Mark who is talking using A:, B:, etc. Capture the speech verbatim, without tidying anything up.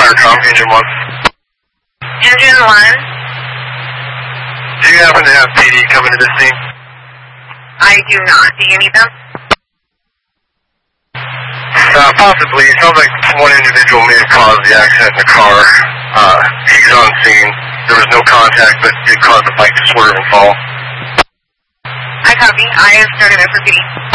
A: intercom, engine one.
B: Engine one.
A: Do you happen to have P D coming to this scene?
B: I do not. Do you need them?
A: Uh, possibly. It sounds like one individual may have caused the accident in the car. Uh, he's on scene. There was no contact, but it caused the bike to swerve and fall.
B: I copy. I have started it for P D.